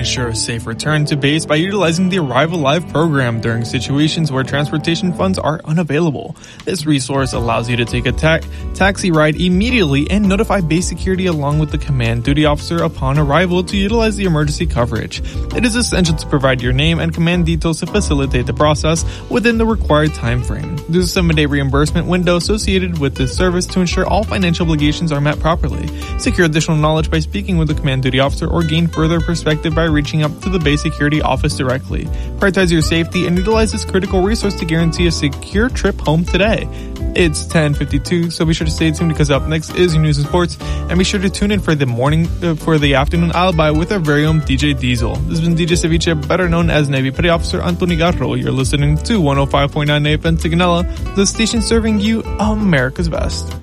ensure a safe return to base by utilizing the Arrive Alive program during situations where transportation funds are unavailable. This resource allows you to take a taxi ride immediately and notify base security along with the command duty officer upon arrival to utilize the emergency coverage. It is essential to provide your name and command details to facilitate the process within the required time frame. There's a 7-day reimbursement window associated with this service to ensure all financial obligations are met properly. Secure additional knowledge by speaking with the command duty officer or gain further perspective by reaching up to the base security office directly. Prioritize your safety and utilize this critical resource to guarantee a secure trip home today. It's 10:52, so be sure to stay tuned because up next is your news and sports, and be sure to tune in for the afternoon alibi with our very own DJ Diesel. This has been DJ Ceviche, better known as Navy Petty Officer Anthony Garro. You're listening to 105.9 FM Tiganella, the station serving you America's best.